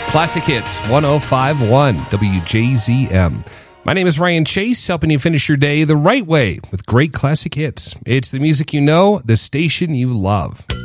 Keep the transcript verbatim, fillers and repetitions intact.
Classic Hits one oh five point one W J Z M. My name is Ryan Chase, helping you finish your day the right way with great classic hits. It's the music you know, the station you love.